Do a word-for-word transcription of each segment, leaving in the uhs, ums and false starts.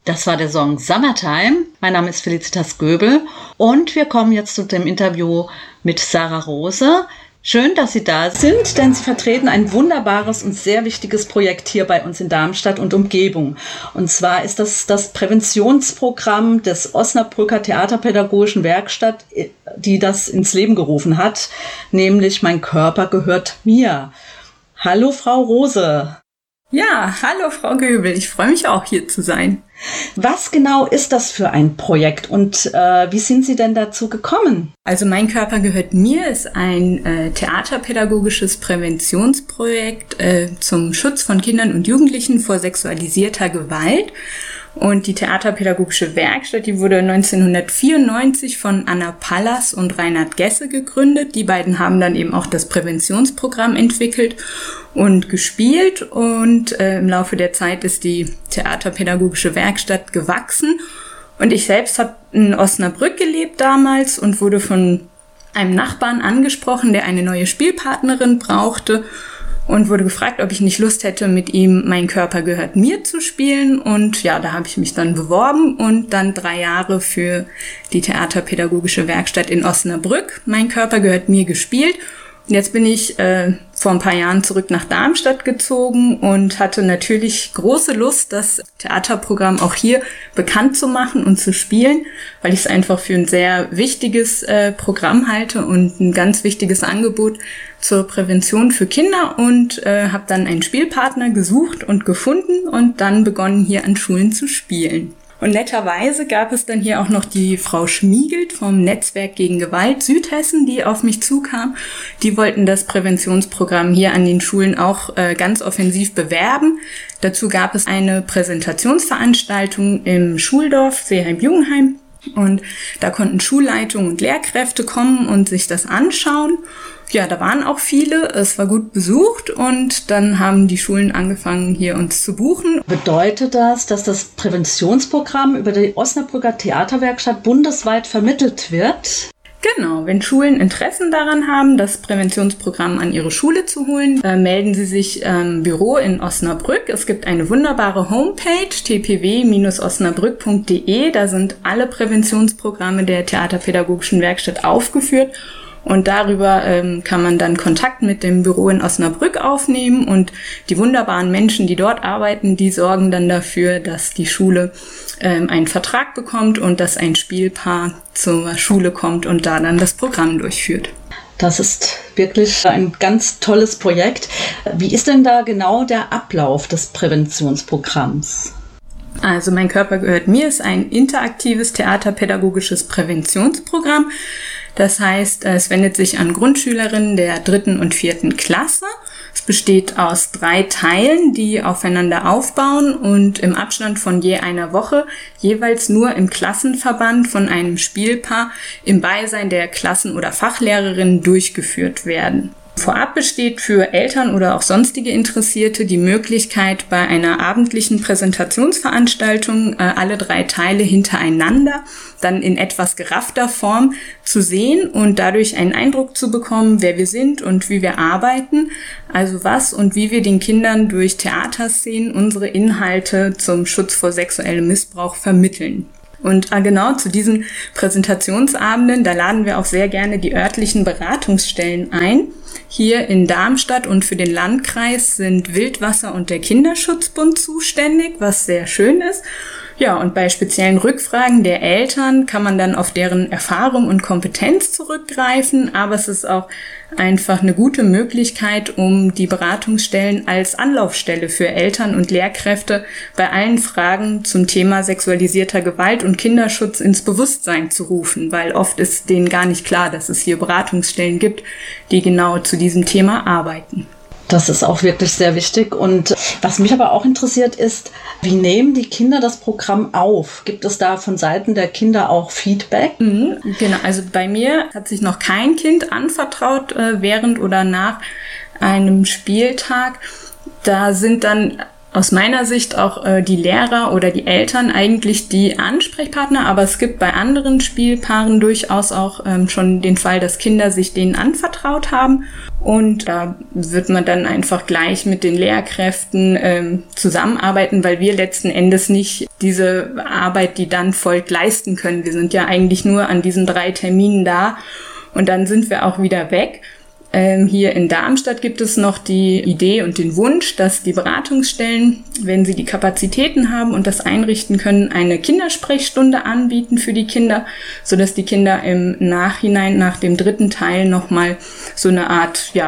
Das war der Song Summertime. Mein Name ist Felicitas Göbel und wir kommen jetzt zu dem Interview mit Sarah Rose. Schön, dass Sie da sind, denn Sie vertreten ein wunderbares und sehr wichtiges Projekt hier bei uns in Darmstadt und Umgebung. Und zwar ist das das Präventionsprogramm des Osnabrücker Theaterpädagogischen Werkstatt, die das ins Leben gerufen hat, nämlich Mein Körper gehört mir. Hallo, Frau Rose. Ja, hallo Frau Göbel, ich freue mich auch hier zu sein. Was genau ist das für ein Projekt und äh, wie sind Sie denn dazu gekommen? Also Mein Körper gehört mir ist ein äh, theaterpädagogisches Präventionsprojekt äh, zum Schutz von Kindern und Jugendlichen vor sexualisierter Gewalt. Und die Theaterpädagogische Werkstatt, die wurde neunzehnhundertvierundneunzig von Anna Pallas und Reinhard Gesse gegründet. Die beiden haben dann eben auch das Präventionsprogramm entwickelt und gespielt. Und äh, im Laufe der Zeit ist die Theaterpädagogische Werkstatt gewachsen. Und ich selbst habe in Osnabrück gelebt damals und wurde von einem Nachbarn angesprochen, der eine neue Spielpartnerin brauchte. Und wurde gefragt, ob ich nicht Lust hätte, mit ihm Mein Körper gehört mir zu spielen. Und ja, da habe ich mich dann beworben und dann drei Jahre für die Theaterpädagogische Werkstatt in Osnabrück Mein Körper gehört mir gespielt. Und jetzt bin ich äh, vor ein paar Jahren zurück nach Darmstadt gezogen und hatte natürlich große Lust, das Theaterprogramm auch hier bekannt zu machen und zu spielen, weil ich es einfach für ein sehr wichtiges äh, Programm halte und ein ganz wichtiges Angebot zur Prävention für Kinder und äh, habe dann einen Spielpartner gesucht und gefunden und dann begonnen, hier an Schulen zu spielen. Und netterweise gab es dann hier auch noch die Frau Schmiegelt vom Netzwerk gegen Gewalt Südhessen, die auf mich zukam. Die wollten das Präventionsprogramm hier an den Schulen auch äh, ganz offensiv bewerben. Dazu gab es eine Präsentationsveranstaltung im Schuldorf Seeheim-Jungenheim. Und da konnten Schulleitungen und Lehrkräfte kommen und sich das anschauen. Ja, da waren auch viele, es war gut besucht und dann haben die Schulen angefangen, hier uns zu buchen. Bedeutet das, dass das Präventionsprogramm über die Osnabrücker Theaterwerkstatt bundesweit vermittelt wird? Genau, wenn Schulen Interessen daran haben, das Präventionsprogramm an ihre Schule zu holen, äh, melden sie sich im ähm, Büro in Osnabrück. Es gibt eine wunderbare Homepage, t p w Bindestrich osnabrück punkt d e. Da sind alle Präventionsprogramme der Theaterpädagogischen Werkstatt aufgeführt. Und darüber ähm, kann man dann Kontakt mit dem Büro in Osnabrück aufnehmen und die wunderbaren Menschen, die dort arbeiten, die sorgen dann dafür, dass die Schule ähm, einen Vertrag bekommt und dass ein Spielpaar zur Schule kommt und da dann das Programm durchführt. Das ist wirklich ein ganz tolles Projekt. Wie ist denn da genau der Ablauf des Präventionsprogramms? Also Mein Körper gehört mir ist ein interaktives theaterpädagogisches Präventionsprogramm. Das heißt, es wendet sich an Grundschülerinnen der dritten und vierten Klasse. Es besteht aus drei Teilen, die aufeinander aufbauen und im Abstand von je einer Woche jeweils nur im Klassenverband von einem Spielpaar im Beisein der Klassen- oder Fachlehrerinnen durchgeführt werden. Vorab besteht für Eltern oder auch sonstige Interessierte die Möglichkeit, bei einer abendlichen Präsentationsveranstaltung äh, alle drei Teile hintereinander dann in etwas geraffter Form zu sehen und dadurch einen Eindruck zu bekommen, wer wir sind und wie wir arbeiten, also was und wie wir den Kindern durch Theaterszenen unsere Inhalte zum Schutz vor sexuellem Missbrauch vermitteln. Und äh, genau zu diesen Präsentationsabenden, da laden wir auch sehr gerne die örtlichen Beratungsstellen ein. Hier in Darmstadt und für den Landkreis sind Wildwasser und der Kinderschutzbund zuständig, was sehr schön ist. Ja, und bei speziellen Rückfragen der Eltern kann man dann auf deren Erfahrung und Kompetenz zurückgreifen, aber es ist auch einfach eine gute Möglichkeit, um die Beratungsstellen als Anlaufstelle für Eltern und Lehrkräfte bei allen Fragen zum Thema sexualisierter Gewalt und Kinderschutz ins Bewusstsein zu rufen, weil oft ist denen gar nicht klar, dass es hier Beratungsstellen gibt, die genau zu diesem Thema arbeiten. Das ist auch wirklich sehr wichtig. Und was mich aber auch interessiert ist, wie nehmen die Kinder das Programm auf? Gibt es da von Seiten der Kinder auch Feedback? Mhm, genau, also bei mir hat sich noch kein Kind anvertraut äh, während oder nach einem Spieltag. Da sind dann aus meiner Sicht auch äh, die Lehrer oder die Eltern eigentlich die Ansprechpartner, aber es gibt bei anderen Spielpaaren durchaus auch ähm, schon den Fall, dass Kinder sich denen anvertraut haben und da wird man dann einfach gleich mit den Lehrkräften ähm, zusammenarbeiten, weil wir letzten Endes nicht diese Arbeit, die dann folgt, leisten können. Wir sind ja eigentlich nur an diesen drei Terminen da und dann sind wir auch wieder weg. Ähm, hier in Darmstadt gibt es noch die Idee und den Wunsch, dass die Beratungsstellen, wenn sie die Kapazitäten haben und das einrichten können, eine Kindersprechstunde anbieten für die Kinder, sodass die Kinder im Nachhinein nach dem dritten Teil nochmal so eine Art ja,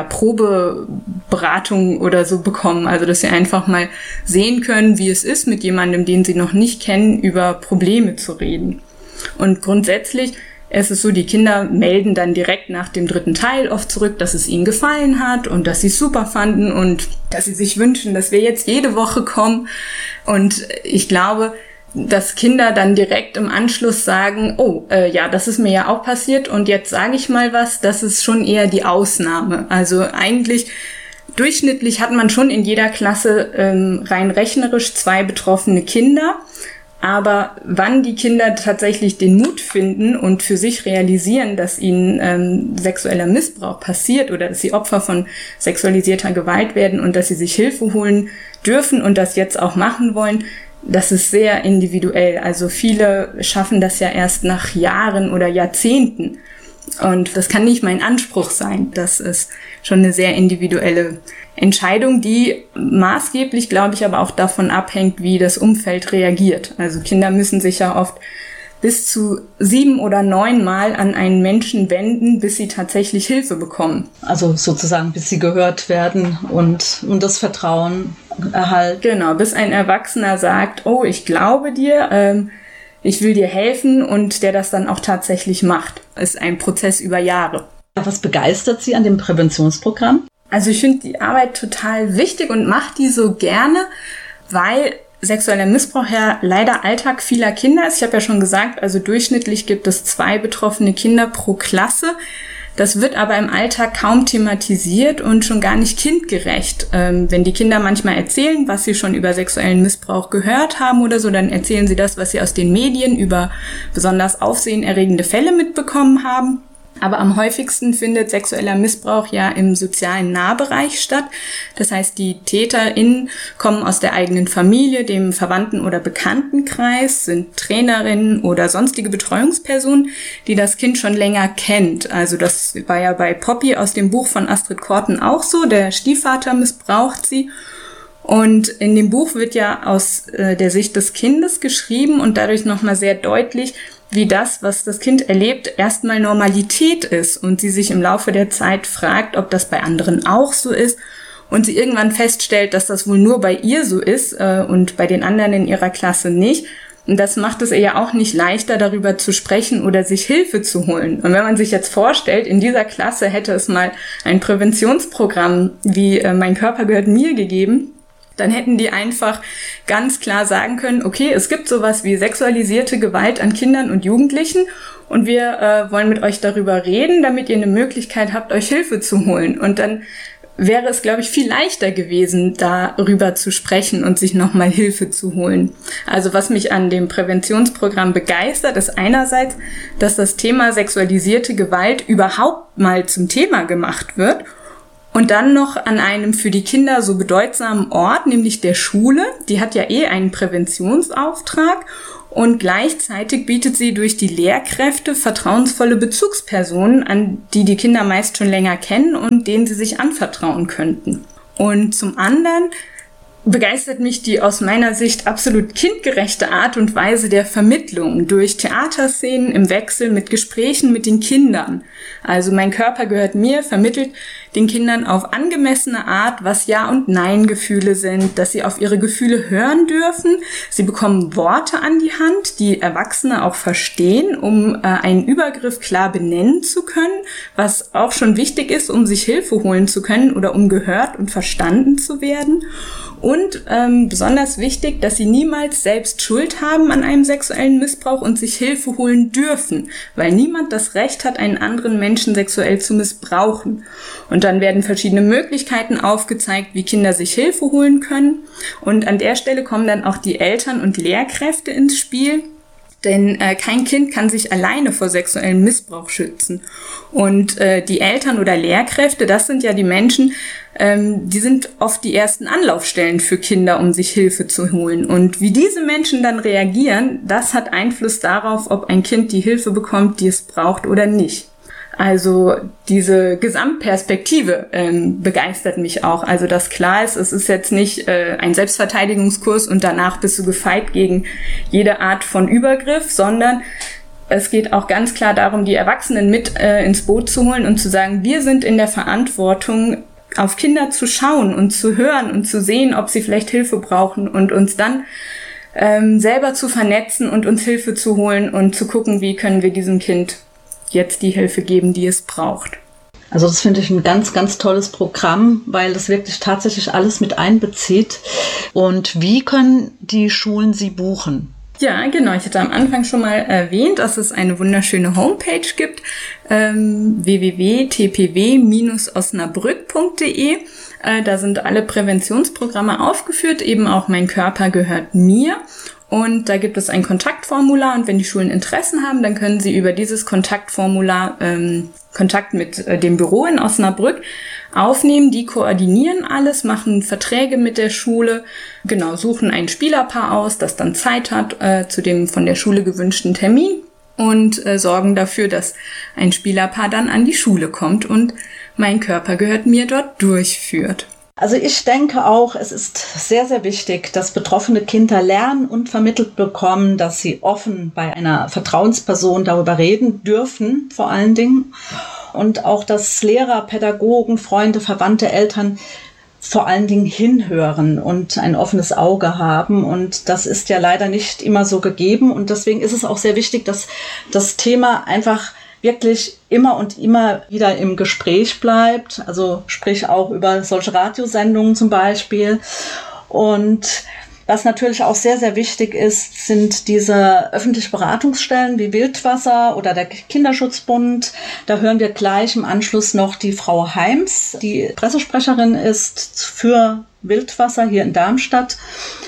Probeberatung oder so bekommen. Also dass sie einfach mal sehen können, wie es ist, mit jemandem, den sie noch nicht kennen, über Probleme zu reden. Und grundsätzlich es ist so, die Kinder melden dann direkt nach dem dritten Teil oft zurück, dass es ihnen gefallen hat und dass sie es super fanden und dass sie sich wünschen, dass wir jetzt jede Woche kommen. Und ich glaube, dass Kinder dann direkt im Anschluss sagen, oh, äh, ja, das ist mir ja auch passiert und jetzt sage ich mal was, das ist schon eher die Ausnahme. Also eigentlich durchschnittlich hat man schon in jeder Klasse ähm, rein rechnerisch zwei betroffene Kinder. Aber wann die Kinder tatsächlich den Mut finden und für sich realisieren, dass ihnen ähm, sexueller Missbrauch passiert oder dass sie Opfer von sexualisierter Gewalt werden und dass sie sich Hilfe holen dürfen und das jetzt auch machen wollen, das ist sehr individuell. Also viele schaffen das ja erst nach Jahren oder Jahrzehnten. Und das kann nicht mein Anspruch sein. Das ist schon eine sehr individuelle Entscheidung, die maßgeblich, glaube ich, aber auch davon abhängt, wie das Umfeld reagiert. Also Kinder müssen sich ja oft bis zu sieben oder neun Mal an einen Menschen wenden, bis sie tatsächlich Hilfe bekommen. Also sozusagen, bis sie gehört werden und, und das Vertrauen erhalten. Genau, bis ein Erwachsener sagt, oh, ich glaube dir, ähm, ich will dir helfen und der das dann auch tatsächlich macht. Ist ein Prozess über Jahre. Was begeistert Sie an dem Präventionsprogramm? Also ich finde die Arbeit total wichtig und mache die so gerne, weil sexueller Missbrauch ja leider Alltag vieler Kinder ist. Ich habe ja schon gesagt, also durchschnittlich gibt es zwei betroffene Kinder pro Klasse. Das wird aber im Alltag kaum thematisiert und schon gar nicht kindgerecht. Ähm, wenn die Kinder manchmal erzählen, was sie schon über sexuellen Missbrauch gehört haben oder so, dann erzählen sie das, was sie aus den Medien über besonders aufsehenerregende Fälle mitbekommen haben. Aber am häufigsten findet sexueller Missbrauch ja im sozialen Nahbereich statt. Das heißt, die TäterInnen kommen aus der eigenen Familie, dem Verwandten- oder Bekanntenkreis, sind Trainerinnen oder sonstige Betreuungspersonen, die das Kind schon länger kennt. Also das war ja bei Poppy aus dem Buch von Astrid Korten auch so. Der Stiefvater missbraucht sie. Und in dem Buch wird ja aus äh, der Sicht des Kindes geschrieben und dadurch nochmal sehr deutlich, wie das, was das Kind erlebt, erstmal Normalität ist und sie sich im Laufe der Zeit fragt, ob das bei anderen auch so ist und sie irgendwann feststellt, dass das wohl nur bei ihr so ist äh, und bei den anderen in ihrer Klasse nicht. Und das macht es ihr ja auch nicht leichter, darüber zu sprechen oder sich Hilfe zu holen. Und wenn man sich jetzt vorstellt, in dieser Klasse hätte es mal ein Präventionsprogramm wie äh, Mein Körper gehört mir gegeben, dann hätten die einfach ganz klar sagen können, okay, es gibt sowas wie sexualisierte Gewalt an Kindern und Jugendlichen und wir äh, wollen mit euch darüber reden, damit ihr eine Möglichkeit habt, euch Hilfe zu holen. Und dann wäre es, glaube ich, viel leichter gewesen, darüber zu sprechen und sich nochmal Hilfe zu holen. Also was mich an dem Präventionsprogramm begeistert, ist einerseits, dass das Thema sexualisierte Gewalt überhaupt mal zum Thema gemacht wird. Und dann noch an einem für die Kinder so bedeutsamen Ort, nämlich der Schule. Die hat ja eh einen Präventionsauftrag und gleichzeitig bietet sie durch die Lehrkräfte vertrauensvolle Bezugspersonen, an die die Kinder meist schon länger kennen und denen sie sich anvertrauen könnten. Und zum anderen begeistert mich die aus meiner Sicht absolut kindgerechte Art und Weise der Vermittlung durch Theaterszenen im Wechsel mit Gesprächen mit den Kindern. Also Mein Körper gehört mir vermittelt den Kindern auf angemessene Art, was Ja- und Nein-Gefühle sind, dass sie auf ihre Gefühle hören dürfen. Sie bekommen Worte an die Hand, die Erwachsene auch verstehen, um äh, einen Übergriff klar benennen zu können, was auch schon wichtig ist, um sich Hilfe holen zu können oder um gehört und verstanden zu werden. Und ähm, besonders wichtig, dass sie niemals selbst Schuld haben an einem sexuellen Missbrauch und sich Hilfe holen dürfen, weil niemand das Recht hat, einen anderen anderen Menschen sexuell zu missbrauchen. Und dann werden verschiedene Möglichkeiten aufgezeigt, wie Kinder sich Hilfe holen können. Und an der Stelle kommen dann auch die Eltern und Lehrkräfte ins Spiel. Denn äh, kein Kind kann sich alleine vor sexuellem Missbrauch schützen. Und äh, die Eltern oder Lehrkräfte, das sind ja die Menschen, ähm, die sind oft die ersten Anlaufstellen für Kinder, um sich Hilfe zu holen. Und wie diese Menschen dann reagieren, das hat Einfluss darauf, ob ein Kind die Hilfe bekommt, die es braucht oder nicht. Also diese Gesamtperspektive ähm, begeistert mich auch. Also dass klar ist, es ist jetzt nicht äh, ein Selbstverteidigungskurs und danach bist du gefeit gegen jede Art von Übergriff, sondern es geht auch ganz klar darum, die Erwachsenen mit äh, ins Boot zu holen und zu sagen, wir sind in der Verantwortung, auf Kinder zu schauen und zu hören und zu sehen, ob sie vielleicht Hilfe brauchen und uns dann ähm, selber zu vernetzen und uns Hilfe zu holen und zu gucken, wie können wir diesem Kind jetzt die Hilfe geben, die es braucht. Also das finde ich ein ganz, ganz tolles Programm, weil das wirklich tatsächlich alles mit einbezieht. Und wie können die Schulen sie buchen? Ja, genau. Ich hatte am Anfang schon mal erwähnt, dass es eine wunderschöne Homepage gibt, ähm, w w w punkt t p w bindestrich osnabrück punkt d e. Äh, da sind alle Präventionsprogramme aufgeführt, eben auch Mein Körper gehört mir. Und da gibt es ein Kontaktformular und wenn die Schulen Interessen haben, dann können sie über dieses Kontaktformular ähm, Kontakt mit äh, dem Büro in Osnabrück aufnehmen. Die koordinieren alles, machen Verträge mit der Schule, genau, suchen ein Spielerpaar aus, das dann Zeit hat äh, zu dem von der Schule gewünschten Termin und äh, sorgen dafür, dass ein Spielerpaar dann an die Schule kommt und Mein Körper gehört mir dort durchführt. Also ich denke auch, es ist sehr, sehr wichtig, dass betroffene Kinder lernen und vermittelt bekommen, dass sie offen bei einer Vertrauensperson darüber reden dürfen, vor allen Dingen. Und auch, dass Lehrer, Pädagogen, Freunde, Verwandte, Eltern vor allen Dingen hinhören und ein offenes Auge haben. Und das ist ja leider nicht immer so gegeben. Und deswegen ist es auch sehr wichtig, dass das Thema einfach wirklich immer und immer wieder im Gespräch bleibt, also sprich auch über solche Radiosendungen zum Beispiel. Und was natürlich auch sehr, sehr wichtig ist, sind diese öffentlichen Beratungsstellen wie Wildwasser oder der Kinderschutzbund. Da hören wir gleich im Anschluss noch die Frau Heims, die Pressesprecherin ist für Wildwasser hier in Darmstadt.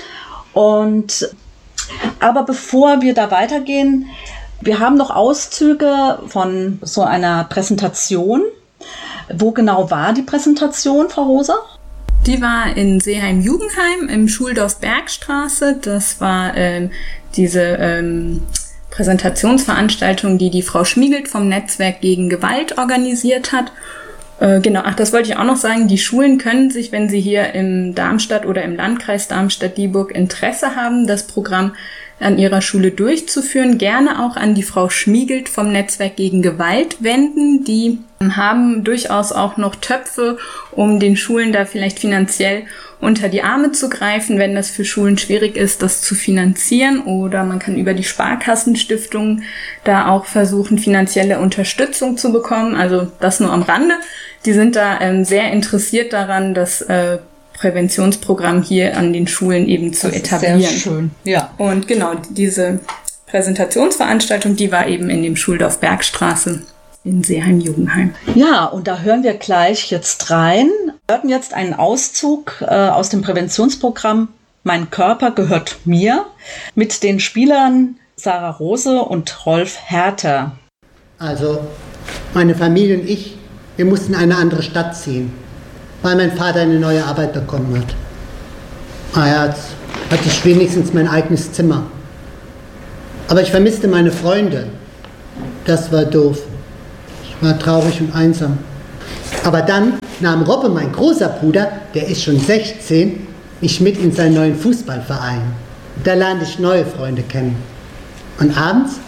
Und aber bevor wir da weitergehen, wir haben noch Auszüge von so einer Präsentation. Wo genau war die Präsentation, Frau Rosa? Die war in Seeheim-Jugendheim im Schuldorf Bergstraße. Das war ähm, diese ähm, Präsentationsveranstaltung, die die Frau Schmiegelt vom Netzwerk gegen Gewalt organisiert hat. Äh, genau, ach, das wollte ich auch noch sagen. Die Schulen können sich, wenn sie hier im Darmstadt oder im Landkreis Darmstadt-Dieburg Interesse haben, das Programm an ihrer Schule durchzuführen, gerne auch an die Frau Schmiegelt vom Netzwerk gegen Gewalt wenden. Die haben durchaus auch noch Töpfe, um den Schulen da vielleicht finanziell unter die Arme zu greifen, wenn das für Schulen schwierig ist, das zu finanzieren. Oder man kann über die Sparkassenstiftung da auch versuchen, finanzielle Unterstützung zu bekommen. Also das nur am Rande. Die sind da ähm, sehr interessiert daran, dass äh, Präventionsprogramm hier an den Schulen eben zu das etablieren. Ist sehr schön, ja. Und genau, diese Präsentationsveranstaltung, die war eben in dem Schuldorf Bergstraße in Seeheim-Jugendheim. Ja, und da hören wir gleich jetzt rein. Wir hörten jetzt einen Auszug äh, aus dem Präventionsprogramm Mein Körper gehört mir mit den Spielern Sarah Rose und Rolf Herter. Also, meine Familie und ich, wir mussten in eine andere Stadt ziehen, weil mein Vater eine neue Arbeit bekommen hat. Ah, jetzt hatte ich wenigstens mein eigenes Zimmer. Aber ich vermisste meine Freunde. Das war doof. Ich war traurig und einsam. Aber dann nahm Robbe, mein großer Bruder, der ist schon sechzehn, mich mit in seinen neuen Fußballverein. Da lernte ich neue Freunde kennen. Und abends?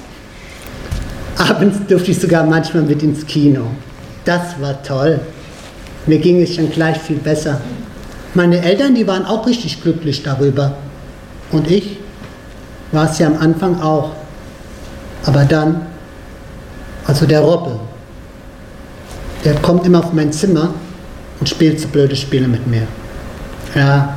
Abends durfte ich sogar manchmal mit ins Kino. Das war toll. Mir ging es schon gleich viel besser. Meine Eltern, die waren auch richtig glücklich darüber. Und ich war es ja am Anfang auch. Aber dann, also der Robbe, der kommt immer auf mein Zimmer und spielt so blöde Spiele mit mir. Ja,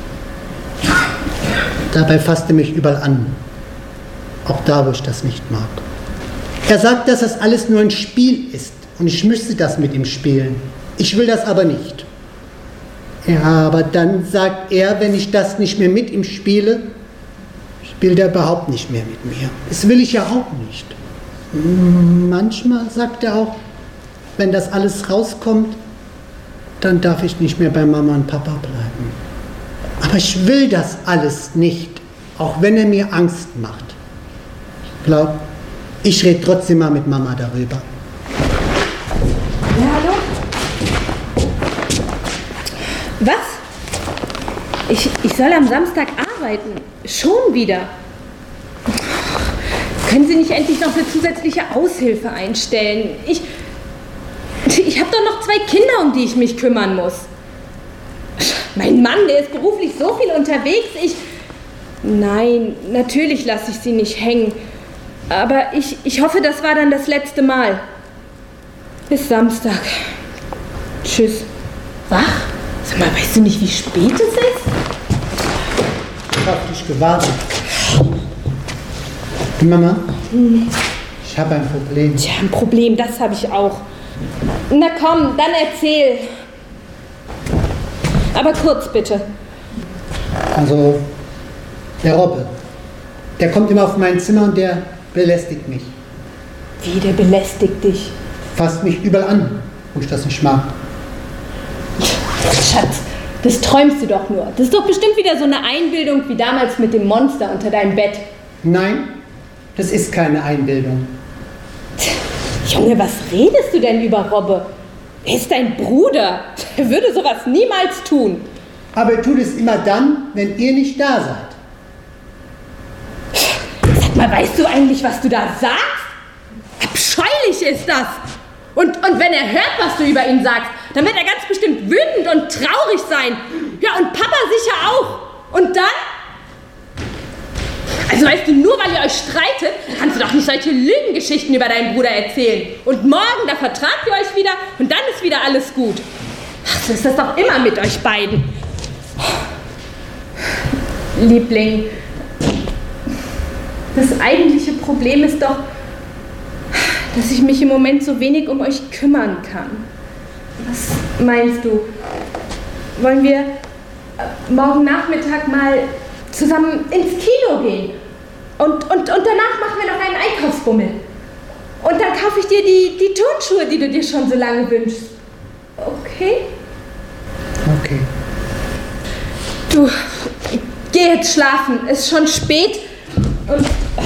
dabei fasst er mich überall an. Auch da, wo ich das nicht mag. Er sagt, dass das alles nur ein Spiel ist und ich müsste das mit ihm spielen. Ich will das aber nicht. Ja, aber dann sagt er, wenn ich das nicht mehr mit ihm spiele, spielt er überhaupt nicht mehr mit mir. Das will ich ja auch nicht. Manchmal sagt er auch, wenn das alles rauskommt, dann darf ich nicht mehr bei Mama und Papa bleiben. Aber ich will das alles nicht, auch wenn er mir Angst macht. Ich glaube, ich rede trotzdem mal mit Mama darüber. Ja, hallo? Was? Ich, ich soll am Samstag arbeiten. Schon wieder. Können Sie nicht endlich noch eine zusätzliche Aushilfe einstellen? Ich, ich habe doch noch zwei Kinder, um die ich mich kümmern muss. Mein Mann, der ist beruflich so viel unterwegs. Ich... Nein, natürlich lasse ich Sie nicht hängen. Aber ich, ich hoffe, das war dann das letzte Mal. Bis Samstag. Tschüss. Wach? Sag mal, weißt du nicht, wie spät es ist? Ich habe dich gewartet. Mama, hm. ich habe ein Problem. Tja, ein Problem, das habe ich auch. Na komm, dann erzähl. Aber kurz bitte. Also, der Robbe, der kommt immer auf mein Zimmer und der belästigt mich. Wie, der belästigt dich? Fasst mich überall an, wo ich das nicht mag. Schatz, das träumst du doch nur. Das ist doch bestimmt wieder so eine Einbildung wie damals mit dem Monster unter deinem Bett. Nein, das ist keine Einbildung. Junge, was redest du denn über Robbe? Er ist dein Bruder. Er würde sowas niemals tun. Aber er tut es immer dann, wenn ihr nicht da seid. Sag mal, weißt du eigentlich, was du da sagst? Abscheulich ist das. Und, und wenn er hört, was du über ihn sagst, dann wird er ganz bestimmt wütend und traurig sein. Ja, und Papa sicher auch. Und dann? Also weißt du, nur weil ihr euch streitet, kannst du doch nicht solche Lügengeschichten über deinen Bruder erzählen. Und morgen, da vertragt ihr euch wieder und dann ist wieder alles gut. Ach, so ist das doch immer mit euch beiden. Liebling, das eigentliche Problem ist doch, dass ich mich im Moment so wenig um euch kümmern kann. Was meinst du? Wollen wir morgen Nachmittag mal zusammen ins Kino gehen? Und, und, und danach machen wir noch einen Einkaufsbummel. Und dann kaufe ich dir die, die Turnschuhe, die du dir schon so lange wünschst. Okay? Okay. Du, geh jetzt schlafen. Es ist schon spät. Und...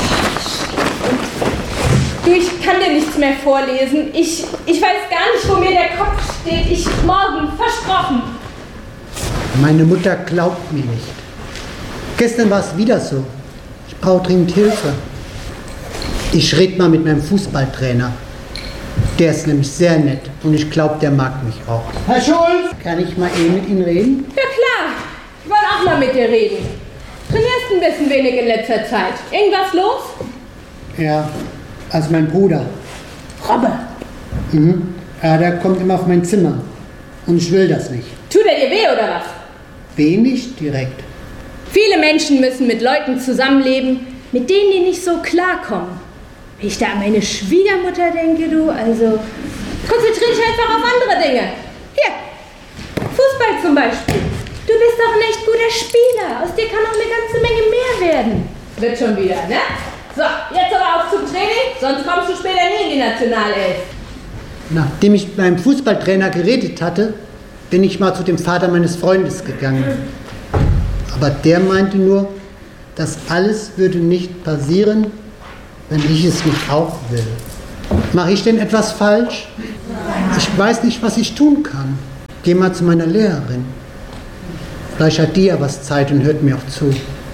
Du, ich kann dir nichts mehr vorlesen. Ich, ich weiß gar nicht, wo mir der Kopf steht. Ich morgen, versprochen. Meine Mutter glaubt mir nicht. Gestern war es wieder so. Ich brauche dringend Hilfe. Ich rede mal mit meinem Fußballtrainer. Der ist nämlich sehr nett und ich glaube, der mag mich auch. Herr Schulz, kann ich mal eben mit Ihnen reden? Ja klar, ich wollte auch mal mit dir reden. Trainierst ein bisschen wenig in letzter Zeit. Irgendwas los? Ja, also mein Bruder. Robbe. Mhm. Ja, der kommt immer auf mein Zimmer und ich will das nicht. Tut er dir weh oder was? Weh nicht direkt. Viele Menschen müssen mit Leuten zusammenleben, mit denen die nicht so klarkommen. Wenn ich da an meine Schwiegermutter denke, du, also konzentriere dich einfach auf andere Dinge. Hier, Fußball zum Beispiel. Du bist doch ein echt guter Spieler. Aus dir kann noch eine ganze Menge mehr werden. Wird schon wieder, ne? So, jetzt aber auf zum Training, sonst kommst du später nie in die Nationalelf. Nachdem ich mit meinem Fußballtrainer geredet hatte, bin ich mal zu dem Vater meines Freundes gegangen. Aber der meinte nur, das alles würde nicht passieren, wenn ich es nicht auch will. Mache ich denn etwas falsch? Ich weiß nicht, was ich tun kann. Geh mal zu meiner Lehrerin. Vielleicht hat die ja was Zeit und hört mir auch zu.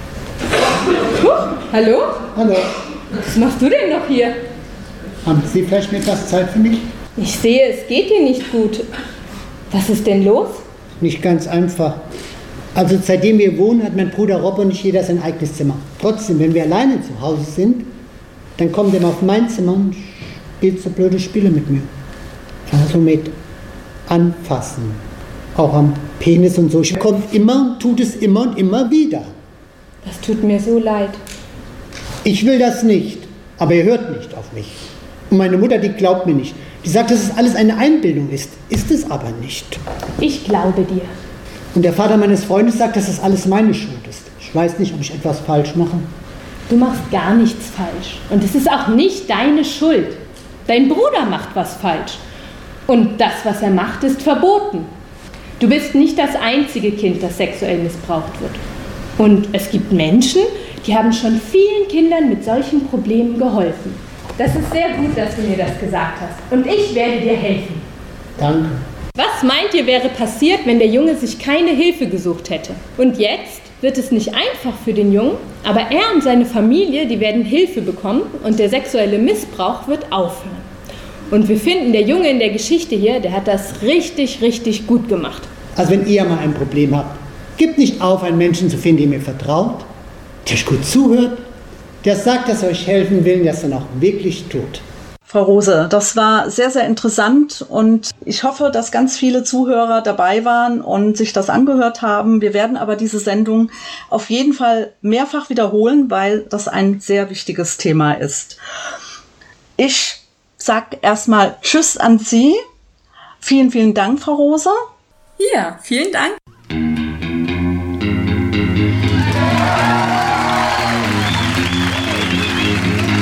Hallo? Hallo. Was machst du denn noch hier? Haben Sie vielleicht etwas Zeit für mich? Ich sehe, es geht dir nicht gut. Was ist denn los? Nicht ganz einfach. Also seitdem wir wohnen, hat mein Bruder Rob und nicht jeder sein eigenes Zimmer. Trotzdem, wenn wir alleine zu Hause sind, dann kommt er mal auf mein Zimmer und spielt so blöde Spiele mit mir. Also mit Anfassen. Auch am Penis und so. Er kommt immer und tut es immer und immer wieder. Das tut mir so leid. Ich will das nicht, aber er hört nicht auf mich. Und meine Mutter, die glaubt mir nicht. Die sagt, dass es alles eine Einbildung ist. Ist es aber nicht. Ich glaube dir. Und der Vater meines Freundes sagt, dass das alles meine Schuld ist. Ich weiß nicht, ob ich etwas falsch mache. Du machst gar nichts falsch. Und es ist auch nicht deine Schuld. Dein Bruder macht was falsch. Und das, was er macht, ist verboten. Du bist nicht das einzige Kind, das sexuell missbraucht wird. Und es gibt Menschen, die haben schon vielen Kindern mit solchen Problemen geholfen. Das ist sehr gut, dass du mir das gesagt hast. Und ich werde dir helfen. Danke. Was meint ihr, wäre passiert, wenn der Junge sich keine Hilfe gesucht hätte? Und jetzt wird es nicht einfach für den Jungen, aber er und seine Familie, die werden Hilfe bekommen und der sexuelle Missbrauch wird aufhören. Und wir finden, der Junge in der Geschichte hier, der hat das richtig, richtig gut gemacht. Also wenn ihr mal ein Problem habt, gebt nicht auf, einen Menschen zu finden, dem ihr vertraut, der euch gut zuhört, der sagt, dass er euch helfen will und der es dann auch wirklich tut. Frau Rose, das war sehr, sehr interessant und ich hoffe, dass ganz viele Zuhörer dabei waren und sich das angehört haben. Wir werden aber diese Sendung auf jeden Fall mehrfach wiederholen, weil das ein sehr wichtiges Thema ist. Ich sage erstmal Tschüss an Sie. Vielen, vielen Dank, Frau Rose. Ja, vielen Dank.